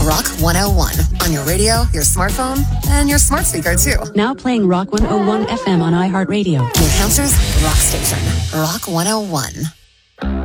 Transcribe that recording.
Rock 101 on your radio, your smartphone, and your smart speaker, too. Now playing Rock 101 FM on iHeartRadio. New Hampshire's rock station, Rock 101.